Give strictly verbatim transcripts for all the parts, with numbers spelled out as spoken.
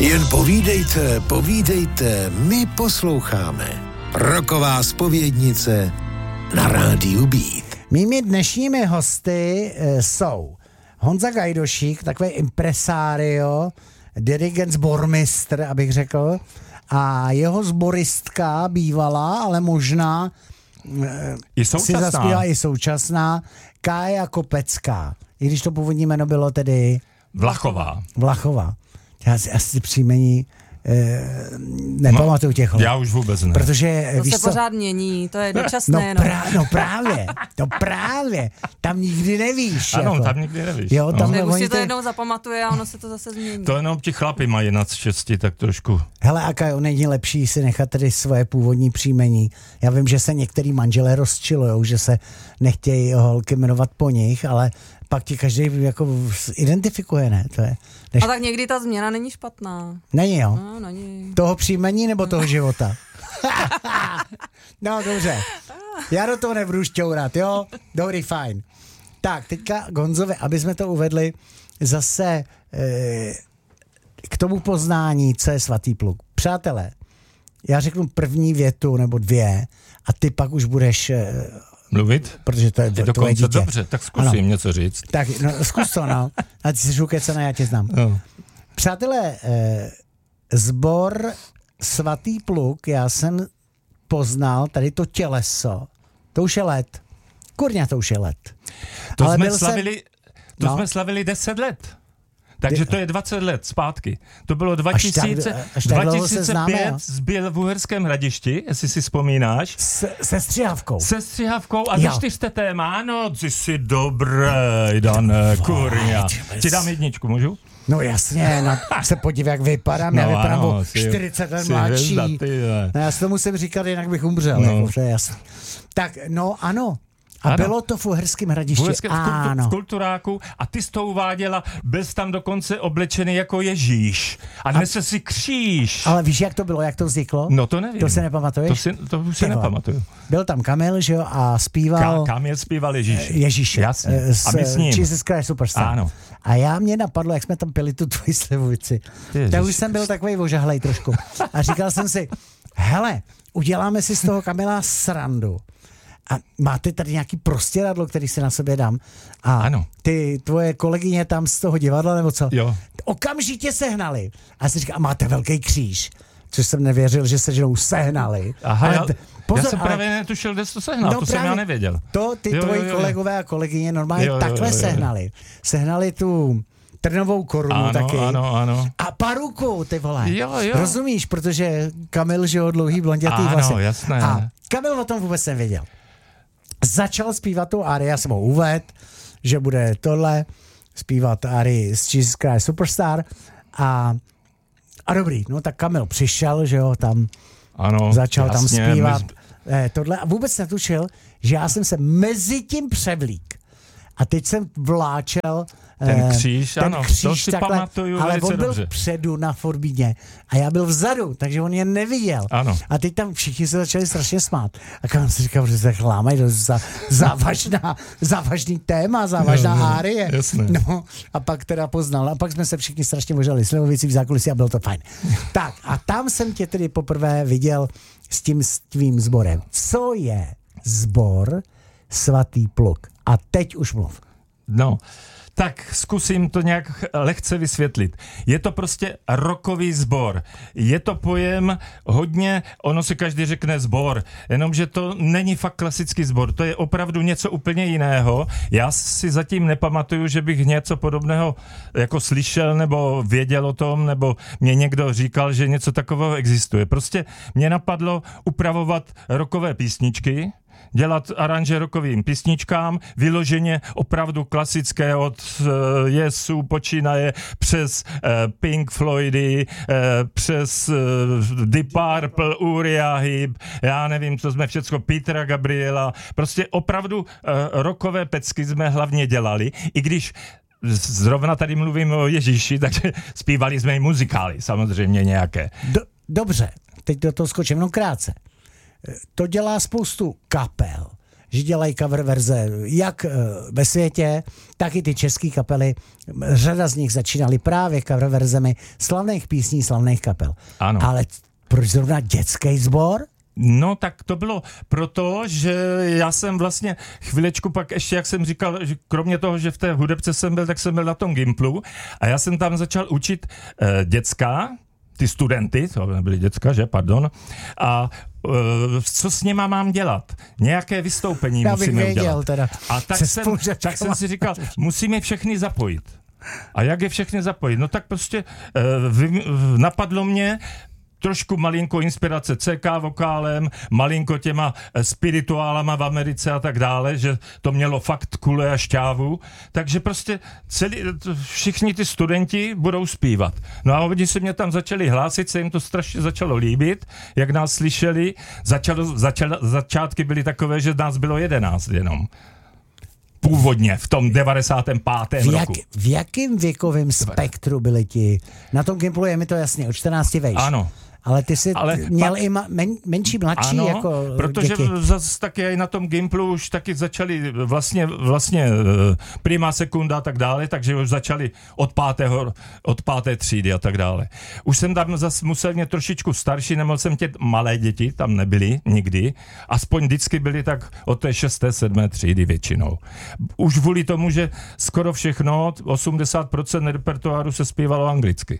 Jen povídejte, povídejte, my posloucháme. Rocková zpovědnice na rádiu Beat. Mými dnešními hosty e, jsou Honza Gajdošík, takový impresario, dirigent, sbormistr, abych řekl, a jeho sboristka bývalá, ale možná e, I si zaspívá i současná, Kája Kopecká. I když to původní jméno bylo tedy Vlachová. Vlachová. Já si asi příjmení eh, nepamatuju no, těch. Já už vůbec ne. Protože, to víš se co? Pořád mění, to je dočasné. No, prá, no právě, to právě. Tam nikdy nevíš. Ano, jako. tam nikdy nevíš. Jo, tam no. Už si to jednou zapamatuje a ono se to zase změní. To jenom ti chlapi mají nad šesti, tak trošku. Hele, a Kajo, není lepší si nechat tedy svoje původní příjmení. Já vím, že se některý manželé rozčilujou, že se nechtějí holky jmenovat po nich, ale pak ti každý jako identifikuje, ne? To je, než... A tak někdy ta změna není špatná. Není, jo? No, není. Toho příjmení nebo toho života? No, dobře. Já do toho nebudu šťourat, jo? Dobrý, fajn. Tak, teďka Gonzovi, aby jsme to uvedli zase e, k tomu poznání, co je svatý pluk. Přátelé, já řeknu první větu nebo dvě a ty pak už budeš... E, mluvit? Protože to je, je to tvoje dítě. Dobře, tak zkusím ano. něco říct. Tak, no, zkus to, no. A ty jsi žukecaná, já tě znám. No. Přátelé, e, sbor Svatý pluk, já jsem poznal tady to těleso. To už je let. Kurňa, to už je let. To Ale jsme byl slavili, jsem... to no. jsme slavili deset let. Takže to je dvacet let zpátky. To bylo dva tisíce, až tak, až dva tisíce pět, zbyl v Uherském Hradišti, jestli si vzpomínáš. Se, se střihavkou. Se střihavkou a ze čtyřtetem, ano, ty jsi dobrý, Dané, kurňa. Ti dám jedničku, můžu? No jasně, na, se podívej, jak vypadám, no, já vypadám ano, o čtyřicet let mladší. No, já si to musím říkat, jinak bych umřel, no. Jako, to je jasný. Tak, no ano. A ano. Bylo to v Uherském Hradišti, v ano. V kulturáku a ty jsi to uváděla, byl jsi tam dokonce oblečený jako Ježíš a nesl si kříž. Ale víš, jak to bylo, jak to vzniklo? No to nevím. To si nepamatuješ? To, si, to už si nepamatuju. Byl tam Kamil, že jo, a zpíval... Ka- Kamil zpíval Ježíše. Ježíše. Jasně. A my s ním. Jesus Christ Superstar. Ano. A já mě napadlo, jak jsme tam pili tu tvoji slivovici. Tak už jsem byl takovej ožahlej trošku. A říkal jsem si, hele, uděláme si z toho Kamila srandu. A máte tady nějaký prostěradlo, který si na sobě dám. A ano. Ty tvoje kolegyně tam z toho divadla, nebo co? Jo. Okamžitě sehnali. A já si říkám, a máte velký kříž. Což jsem nevěřil, že se ženou sehnali. Aha, ale, já, pozor, já jsem ale, právě netušil, kde jsi to sehnal, no to právě, jsem já nevěděl. To ty jo, tvoji jo, jo. kolegové a kolegyně normálně jo, jo, takhle jo, jo. sehnali. Sehnali tu trnovou korunu ano, taky. Ano, ano. A paruku, ty vole. Jo, jo. Rozumíš, protože Kamil, že jo, dlouhý blondětý vlasy. Ano, jasné. A Kamil o tom vůbec nevěděl. Začal zpívat tu árii, já jsem ho uvedl, že bude tohle, zpívat árii z Jesus Christ Superstar a, a dobrý, no tak Kamil přišel, že jo, tam ano, začal jasně, tam zpívat my... eh, tohle a vůbec netušil, že já jsem se mezi tím převlík. A teď jsem vláčel ten kříž, ten ano, kříž to si takhle, pamatuju ale velice on byl dobře. vpředu na Forbíně a já byl vzadu, takže on je neviděl. Ano. A teď tam všichni se začali strašně smát. A kam si říkal, že se chlámají, to je za, závažná, závažný téma, závažná no, árie. Jasné. No, a pak teda poznal. A pak jsme se všichni strašně možali slivovici v zákulisí a bylo to fajn. Tak a tam jsem tě tedy poprvé viděl s tím s tvým sborem. Co je sbor Svatý pluk? A teď už mluv. No, tak zkusím to nějak lehce vysvětlit. Je to prostě rockový sbor. Je to pojem hodně, ono si každý řekne sbor, jenomže to není fakt klasický sbor, to je opravdu něco úplně jiného. Já si zatím nepamatuju, že bych něco podobného jako slyšel nebo věděl o tom, nebo mě někdo říkal, že něco takového existuje. Prostě mě napadlo upravovat rockové písničky, dělat aranže rockovým písničkám, vyloženě opravdu klasické od uh, Yesu počínaje přes uh, Pink Floydy, uh, přes uh, Deep Purple, Uriah Heep, já nevím, co jsme všecko, Petra Gabriela, prostě opravdu uh, rockové pecky jsme hlavně dělali, i když zrovna tady mluvím o Ježíši, takže zpívali jsme i muzikály, samozřejmě nějaké. Do, dobře, teď do toho skočím, no krátce. To dělá spoustu kapel, že dělají cover verze jak ve světě, tak i ty české kapely. Řada z nich začínaly právě cover verzemi slavných písní, slavných kapel. Ano. Ale proč zrovna dětský sbor? No tak to bylo proto, že já jsem vlastně chvilečku pak ještě, jak jsem říkal, že kromě toho, že v té hudebce jsem byl, tak jsem byl na tom Gimplu a já jsem tam začal učit eh, děcka, ty studenty, to nebyly děcka, že, pardon, a uh, co s nima mám dělat? Nějaké vystoupení já musíme věděl, udělat. Teda, a tak jsem, tak jsem si říkal, musíme všechny zapojit. A jak je všechny zapojit? No tak prostě uh, vy, napadlo mě trošku malinko inspirace C K vokálem, malinko těma spirituálama v Americe a tak dále, že to mělo fakt kule a šťávu, takže prostě celý, všichni ty studenti budou zpívat. No a oni se mě tam začali hlásit, se jim to strašně začalo líbit, jak nás slyšeli, začalo, začalo, začátky byly takové, že nás bylo jedenáct jenom. Původně, v tom devadesátém pátém v jak, roku. V jakém věkovém spektru byli ti? Na tom Gimplu je mi to jasně, od čtrnácti vejš. Ano. Ale ty jsi Ale měl pak, i ma, men, menší, mladší ano, jako protože děti. zase taky i na tom Gimplu už taky začali vlastně, vlastně prima, sekunda a tak dále, takže už začali od pátého, od páté třídy a tak dále. Už jsem tam zase musel mě trošičku starší, nemohl jsem tě malé děti, tam nebyly nikdy, aspoň vždycky byly tak od té šesté, sedmé třídy většinou. Už kvůli tomu, že skoro všechno, osmdesát procent repertoáru se zpívalo anglicky.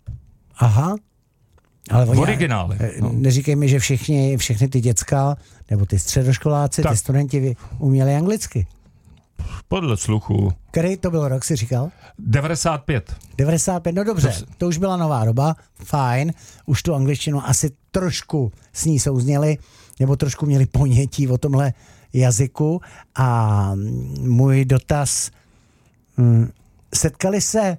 Aha. Ale v originále. No. Neříkej mi, že všichni, všechny ty děcka, nebo ty středoškoláci, tak. Ty studenti uměli anglicky. Podle sluchu. Který to byl rok, si říkal? devadesát pět. devadesát pět, no dobře, to, to už byla nová doba, fajn, už tu angličtinu asi trošku s ní souzněli, nebo trošku měli ponětí o tomhle jazyku a můj dotaz, hm, setkali se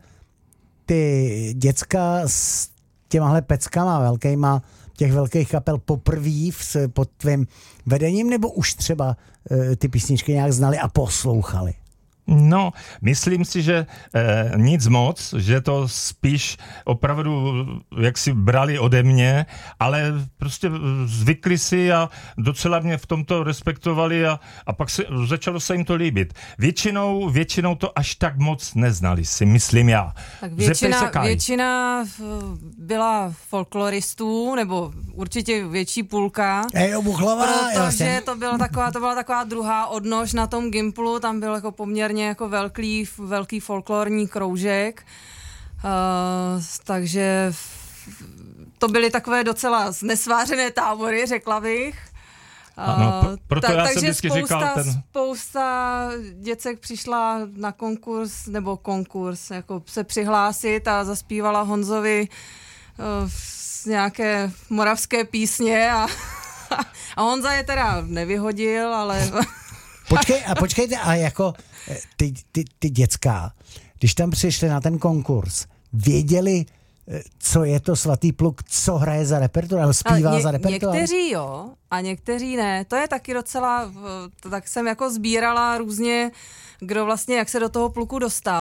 ty děcka s těmahle peckama velkýma, těch velkých kapel poprvé pod tvým vedením, nebo už třeba e, ty písničky nějak znali a poslouchali? No, myslím si, že eh, nic moc, že to spíš opravdu jak si brali ode mě, ale prostě zvykli si a docela mě v tomto respektovali a, a pak se, začalo se jim to líbit. Většinou, většinou to až tak moc neznali, si myslím já. Tak většina, většina byla folkloristů, nebo určitě větší půlka. Ej, obuchlová, protože to byla taková, to byla taková druhá odnož na tom Gimplu, tam byl jako poměrně jako velký, velký folklorní kroužek, uh, takže to byly takové docela nesvářené tábory, řekla bych. Uh, ano, proto ta, já jsem takže vždycky spousta, říkal ten... spousta děcek přišla na konkurs, nebo konkurs, jako se přihlásit a zaspívala Honzovi uh, nějaké moravské písně a, a Honza je teda nevyhodil, ale... Počkej, a počkejte, a jako ty, ty, ty děcka, když tam přišli na ten konkurs, věděli, co je to Svatý pluk, co hraje za repertoár, zpívá ně, za repertoár? Někteří jo a někteří ne. To je taky docela, tak jsem jako sbírala různě, kdo vlastně, jak se do toho pluku dostal.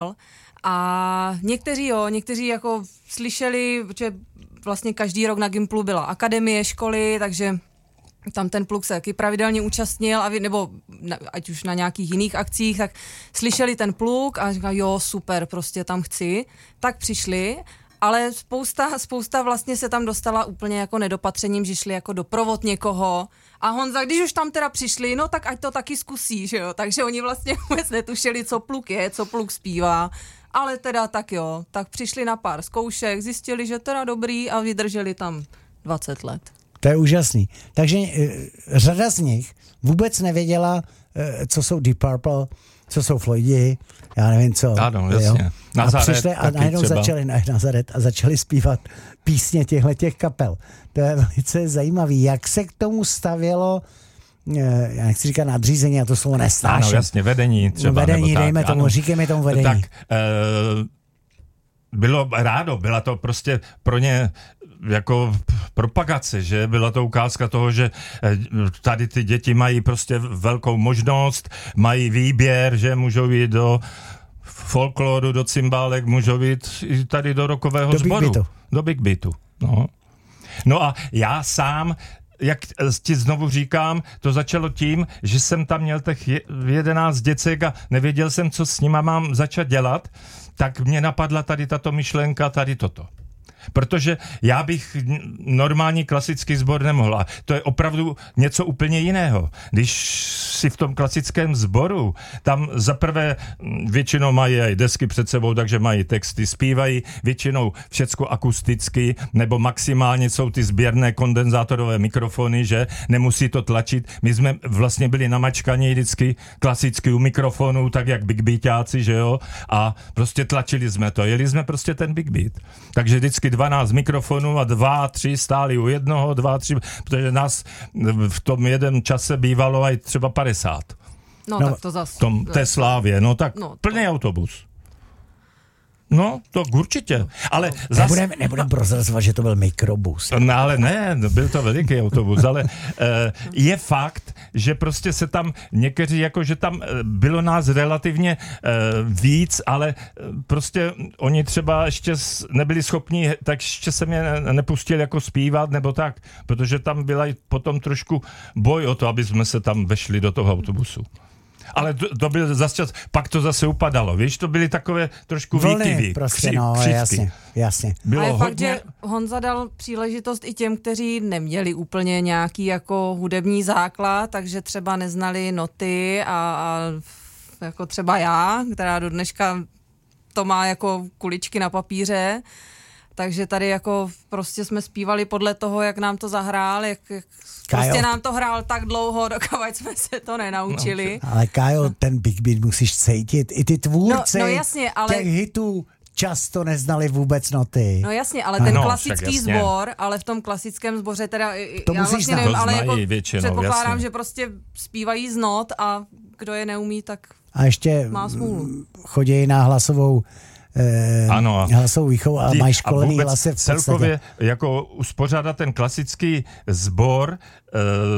A někteří jo, někteří jako slyšeli, že vlastně každý rok na Gimplu byla akademie, školy, takže tam ten pluk se taky pravidelně účastnil, a vy, nebo na, ať už na nějakých jiných akcích, tak slyšeli ten pluk a říkali, jo, super, prostě tam chci. Tak přišli, ale spousta, spousta vlastně se tam dostala úplně jako nedopatřením, že šli jako doprovod někoho. A Honza, když už tam teda přišli, no tak ať to taky zkusí, že jo. Takže oni vlastně vůbec netušili, co pluk je, co pluk zpívá. Ale teda tak jo, tak přišli na pár zkoušek, zjistili, že teda dobrý a vydrželi tam dvacet let. To je úžasný. Takže uh, řada z nich vůbec nevěděla, uh, co jsou Deep Purple, co jsou Floydi, já nevím co. Ano, jasně. Nazaret, a přišli a najednou začali, ne, Nazaret, a začali zpívat písně těchto těch kapel. To je velice zajímavý. Jak se k tomu stavělo, uh, já nechci říkat nadřízení, a to slovo nesnáším. Ano, jasně, vedení třeba. Vedení, nebo dejme tak, tomu, ano. říkejme tomu vedení. Tak, uh, bylo rádo, byla to prostě pro ně jako propagace, že byla to ukázka toho, že tady ty děti mají prostě velkou možnost, mají výběr, že můžou jít do folkloru, do cymbálek, můžou jít i tady do rockového do sboru. Big Beatu. Do Big Beatu. No. no a já sám jak ti znovu říkám, to začalo tím, že jsem tam měl těch jedenáct děcek a nevěděl jsem, co s nima mám začat dělat, tak mě napadla tady tato myšlenka, tady toto. Protože já bych normální klasický sbor nemohl. A to je opravdu něco úplně jiného. Když si v tom klasickém sboru, tam zaprvé většinou mají i desky před sebou, takže mají texty, zpívají většinou všecko akusticky, nebo maximálně jsou ty sběrné kondenzátorové mikrofony, že nemusí to tlačit. My jsme vlastně byli namačkaní vždycky klasicky u mikrofonu, tak jak Big Beatáci, že jo, a prostě tlačili jsme to. Jeli jsme prostě ten Big Beat. Takže vždycky dvanáct mikrofonů a dva, tři stáli u jednoho, dva, tři, protože nás v tom jeden čase bývalo aj třeba padesát. No, no tak to zase. V tom té Slávě, no tak no, plný to... autobus. No, to určitě. Ale zas... Nebudem, nebudem prozrazovat, že to byl mikrobus. No, ale ne, byl to veliký autobus, ale e, je fakt, že prostě se tam někteří, jako že tam bylo nás relativně e, víc, ale prostě oni třeba ještě nebyli schopni, tak ještě se mě nepustili jako zpívat nebo tak, protože tam byla i potom trošku boj o to, aby jsme se tam vešli do toho autobusu. Ale to, to byl zase čas, pak to zase upadalo, víš, to byly takové trošku výkyvy. Prostě, kři, no, křivky. jasně, jasně. Bylo a je hodně... fakt, že Honza dal příležitost i těm, kteří neměli úplně nějaký jako hudební základ, takže třeba neznali noty a, a jako třeba já, která do dneška to má jako kuličky na papíře, takže tady jako prostě jsme zpívali podle toho, jak nám to zahrál, jak, jak prostě nám to hrál tak dlouho, dokud jsme se to nenaučili. No, ale Kájo, ten Big Beat musíš cítit. I ty tvůrci no, no jasně, ale... těch hitů často neznali vůbec noty. No jasně, ale ten no, klasický sbor, ale v tom klasickém sboře teda, to já vlastně nevím, ale jako většinou, předpokládám, jasně. že prostě zpívají z not a kdo je neumí, tak a ještě má smůlu. Chodí na hlasovou Eh, ano. hlasovou výchovu a mají školený hlasy v podstatě. Celkově jako uspořádat ten klasický sbor eh,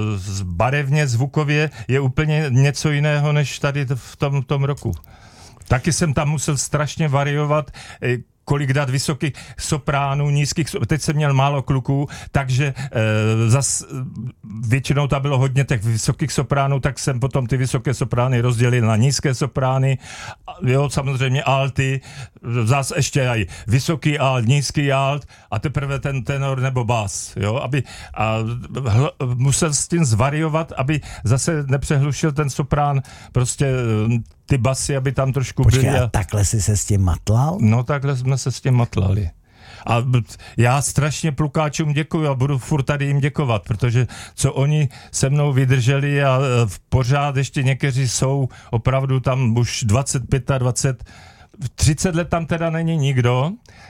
barevně, zvukově je úplně něco jiného, než tady v tom, tom roku. Taky jsem tam musel strašně variovat, eh, kolik dát vysokých sopránů, nízkých, teď jsem měl málo kluků, takže e, zas většinou tam bylo hodně těch vysokých sopránů, tak jsem potom ty vysoké soprány rozdělil na nízké soprány, jo, samozřejmě alty, zas ještě aj vysoký alt, nízký alt a teprve ten tenor nebo bas, jo, aby a hl, musel s tím zvariovat, aby zase nepřehlušil ten soprán, prostě ty basy, aby tam trošku Počkej, byly. A takhle jsi se s tím matlal? No takhle jsme se s tím matlali. A já strašně plukáčům děkuju a budu furt tady jim děkovat, protože co oni se mnou vydrželi a pořád ještě někteří jsou opravdu tam už dvacet pět, dvacet, třicet let tam teda není nikdo,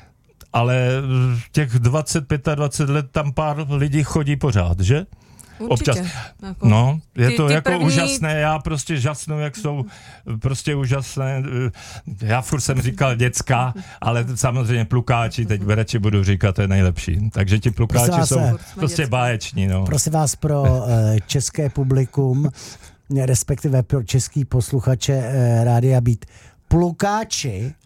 ale těch dvacet pět, dvacet let tam pár lidí chodí pořád, že? Určitě. Občas. Jako, no, je ty, to ty jako první... úžasné, já prostě žasnu, jak jsou prostě úžasné. Já furt jsem říkal děcka, ale samozřejmě plukáči, teď radši budu říkat, to je nejlepší. Takže ti plukáči jsou prostě báječní. No. Prosím vás pro české publikum, respektive pro český posluchače Rádia Beat, plukáči